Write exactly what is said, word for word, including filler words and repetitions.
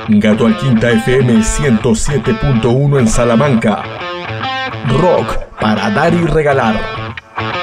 Gato al Quinta F M ciento siete punto uno en Salamanca. Rock para dar y regalar.